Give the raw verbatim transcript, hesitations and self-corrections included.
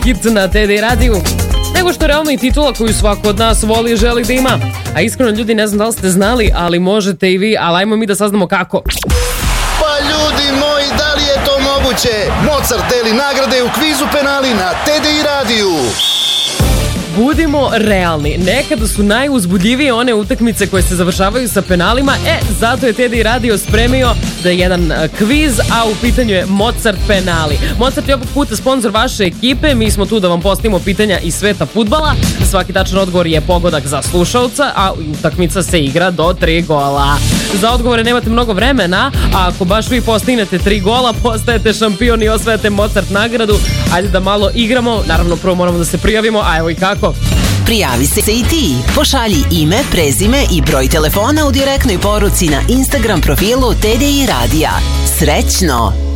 hit na T D radiju, nego što je realno i titula koju svako od nas voli i želi da ima. A iskreno ljudi, ne znam da li ste znali, ali možete i vi, ali ajmo mi da saznamo kako. Pa ljudi moji, da li je to moguće? Mozart deli nagrade u kvizu penali na T D I radiju. Budimo realni, nekada su najuzbudljivije one utakmice koje se završavaju sa penalima, e, zato je T D I radio spremio da je jedan kviz, a u pitanju je Mozart penali. Mozart je ovog puta sponsor vaše ekipe, mi smo tu da vam postavimo pitanja iz sveta fudbala, svaki tačan odgovor je pogodak za slušalca, a utakmica se igra do tri gola. Za odgovore nemate mnogo vremena, a ako baš vi postignete tri gola, postajete šampion i osvajate Mozart nagradu. Ajde da malo igramo, naravno prvo moramo da se prijavimo, a evo i kako. Prijavi se i ti, pošalji ime, prezime i broj telefona u direktnoj poruci na Instagram profilu T D I radija. Srećno!